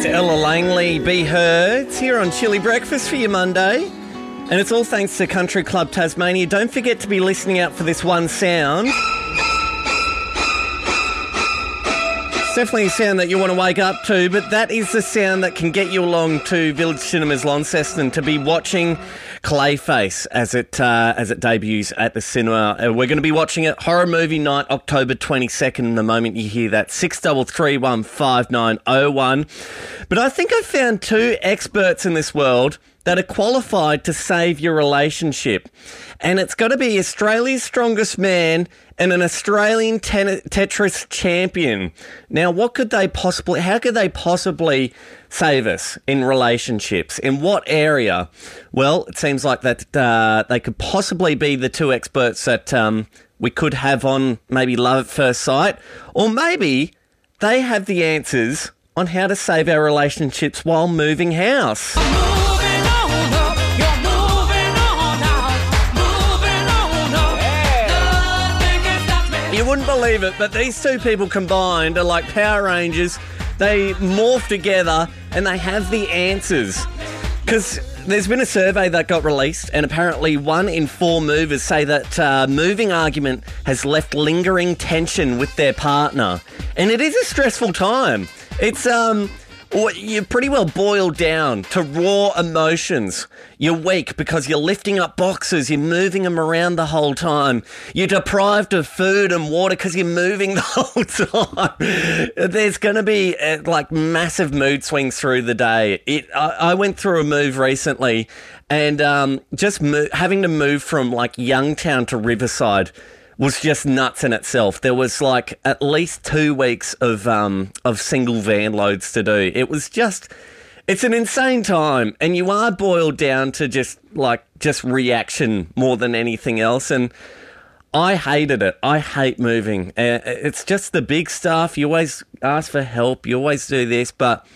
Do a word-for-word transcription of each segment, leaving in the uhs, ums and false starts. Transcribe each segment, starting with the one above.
It's Ella Langley, Be Her. It's here on Chili Breakfast for your Monday. And it's all thanks to Country Club Tasmania. Don't forget to be listening out for this one sound. It's definitely a sound that you want to wake up to, but that is the sound that can get you along to Village Cinemas Launceston to be watching Clayface as it uh, as it debuts at the cinema. Uh, we're going to be watching it Horror Movie Night, October twenty-second. The moment you hear that, six three three one five nine oh one. But I think I found two experts in this world that are qualified to save your relationship. And it's got to be Australia's strongest man and an Australian ten- Tetris champion. Now, what could they possibly, how could they possibly save us in relationships? In what area? Well, it seems like that uh, they could possibly be the two experts that um, we could have on maybe Love at First Sight, or maybe they have the answers on how to save our relationships while moving house. You wouldn't believe it, but these two people combined are like Power Rangers. They morph together and they have the answers. Because there's been a survey that got released, and apparently one in four movers say that uh, moving argument has left lingering tension with their partner. And it is a stressful time. It's, um... you're pretty well boiled down to raw emotions. You're weak because you're lifting up boxes, you're moving them around the whole time. You're deprived of food and water because you're moving the whole time. There's going to be uh, like massive mood swings through the day. It. I, I went through a move recently, and um, just mo- having to move from like Youngtown to Riverside was just nuts in itself. There was like at least two weeks of um of single van loads to do. It was just, it's an insane time, and you are boiled down to just like just reaction more than anything else. And I hated it. I hate moving. Uh, it's just the big stuff. You always ask for help. You always do this, but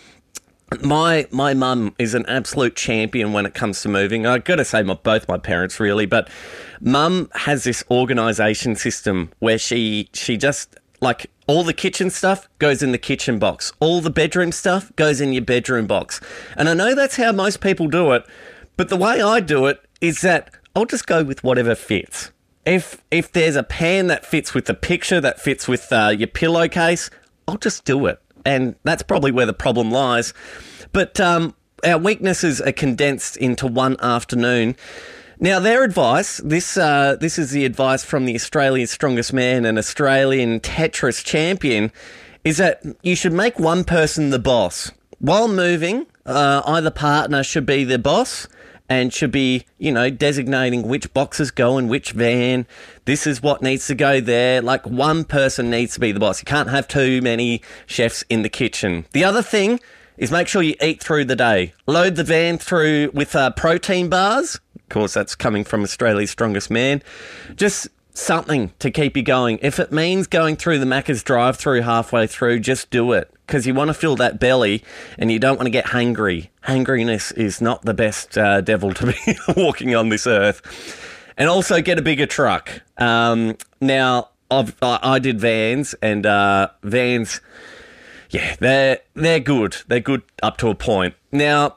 My my mum is an absolute champion when it comes to moving. I've got to say my, both my parents really, but mum has this organisation system where she she just, like, all the kitchen stuff goes in the kitchen box. All the bedroom stuff goes in your bedroom box. And I know that's how most people do it, but the way I do it is that I'll just go with whatever fits. If, if there's a pan that fits with the picture, that fits with uh, your pillowcase, I'll just do it. And that's probably where the problem lies. But um, our weaknesses are condensed into one afternoon. Now, their advice, this uh, this is the advice from the Australia's strongest man and Australian Tetris champion, is that you should make one person the boss. While moving, uh, either partner should be the boss and should be, you know, designating which boxes go in which van. This is what needs to go there. Like, one person needs to be the boss. You can't have too many chefs in the kitchen. The other thing is make sure you eat through the day. Load the van through with uh, protein bars. Of course, that's coming from Australia's strongest man. Just something to keep you going. If it means going through the Macca's drive-through halfway through, just do it. Because you want to fill that belly and you don't want to get hungry. Hungriness is not the best uh, devil to be walking on this earth. And also get a bigger truck. Um, now, I've, I, I did vans, and uh, vans, yeah, they're they're good. They're good up to a point. Now,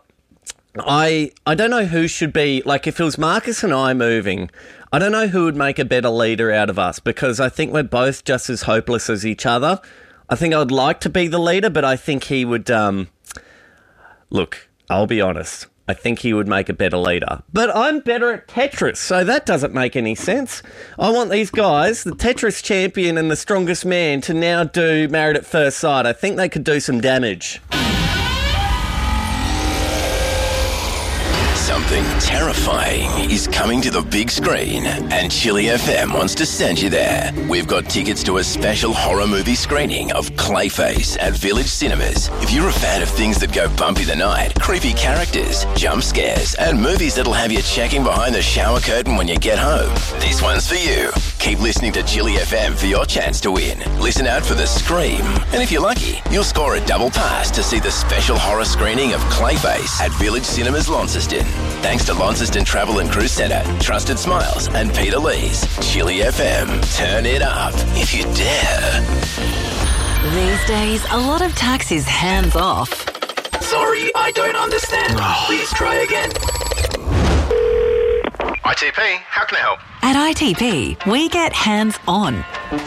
I I don't know who should be, like, if it was Marcus and I moving, I don't know who would make a better leader out of us, because I think we're both just as hopeless as each other. I think I'd like to be the leader, but I think he would, um, look, I'll be honest, I think he would make a better leader. But I'm better at Tetris, so that doesn't make any sense. I want these guys, the Tetris champion and the strongest man, to now do Married at First Sight. I think they could do some damage. Something terrifying is coming to the big screen, and Chili F M wants to send you there. We've got tickets to a special horror movie screening of Clayface at Village Cinemas. If you're a fan of things that go bumpy the night, creepy characters, jump scares, and movies that'll have you checking behind the shower curtain when you get home, this one's for you. Keep listening to Chili F M for your chance to win. Listen out for the Scream. And if you're lucky, you'll score a double pass to see the special horror screening of Clayface at Village Cinemas Launceston. Thanks to Launceston Travel and Cruise Centre, Trusted Smiles, and Peter Lee's. Chili F M. Turn it up if you dare. These days, a lot of tax is hands off. I don't understand. Please try again. I T P, how can I help? At I T P, we get hands-on.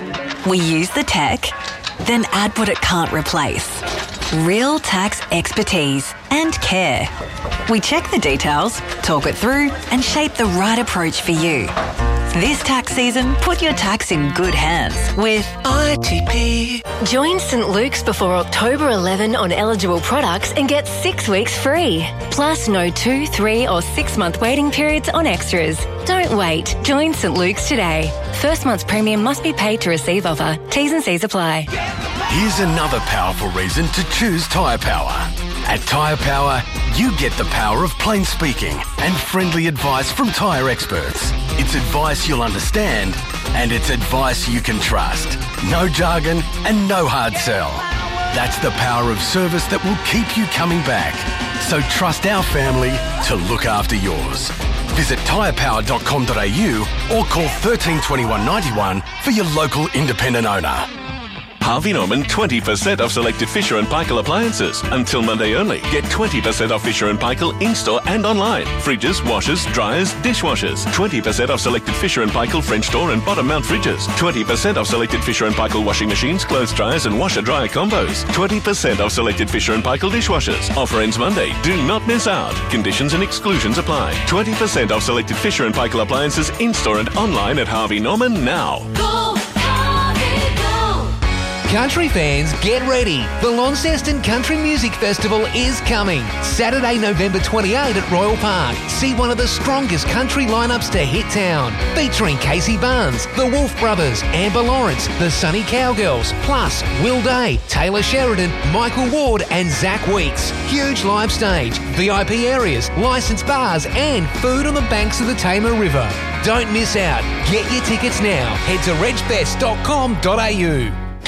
We use the tech, then add what it can't replace. Real tax expertise and care. We check the details, talk it through, and shape the right approach for you. This tax season, put your tax in good hands with I T P. Join St Luke's before October eleventh on eligible products and get six weeks free. Plus no two, three or six month waiting periods on extras. Don't wait. Join St Luke's today. First month's premium must be paid to receive offer. T's and C's apply. Here's another powerful reason to choose Tyre Power. At Tyre Power, you get the power of plain speaking and friendly advice from tyre experts. It's advice you'll understand and it's advice you can trust. No jargon and no hard sell. That's the power of service that will keep you coming back. So trust our family to look after yours. Visit tyre power dot com dot a u or call one three two one, nine one for your local independent owner. Harvey Norman twenty percent off selected Fisher and Paykel appliances. Until Monday only. Get twenty percent off Fisher and Paykel in-store and online. Fridges, washers, dryers, dishwashers. twenty percent off selected Fisher and Paykel French door and bottom mount fridges. twenty percent off selected Fisher and Paykel washing machines, clothes dryers and washer-dryer combos. twenty percent off selected Fisher and Paykel dishwashers. Offer ends Monday. Do not miss out. Conditions and exclusions apply. twenty percent off selected Fisher and Paykel appliances in-store and online at Harvey Norman now. Go, Harvey, go! Country fans, get ready. The Launceston Country Music Festival is coming. Saturday, November twenty-eighth at Royal Park. See one of the strongest country lineups to hit town. Featuring Casey Barnes, the Wolf Brothers, Amber Lawrence, the Sunny Cowgirls, plus Will Day, Taylor Sheridan, Michael Ward and Zach Weeks. Huge live stage, V I P areas, licensed bars and food on the banks of the Tamar River. Don't miss out. Get your tickets now. Head to reg fest dot com dot a u.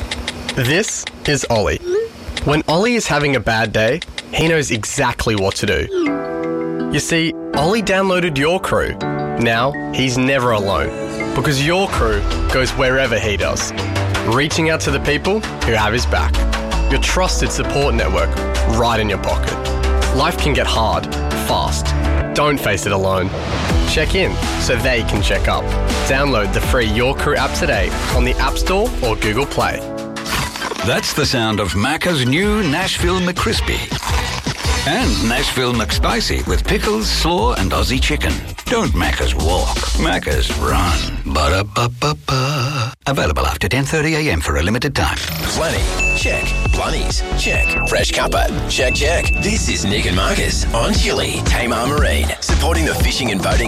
This is Ollie. When Ollie is having a bad day, he knows exactly what to do. You see, Ollie downloaded Your Crew. Now, he's never alone, because Your Crew goes wherever he does, reaching out to the people who have his back. Your trusted support network right in your pocket. Life can get hard, fast. Don't face it alone. Check in so they can check up. Download the free Your Crew app today on the App Store or Google Play. That's the sound of Macca's new Nashville McCrispy. And Nashville McSpicy with pickles, slaw and Aussie chicken. Don't Macca's walk, Macca's run. Ba-da-ba-ba-ba. Available after ten thirty a m for a limited time. Plenty. Check. Blunnies. Check. Fresh cuppa. Check, check. This is Nick and Marcus on Chili, Tamar Marine, supporting the fishing and boating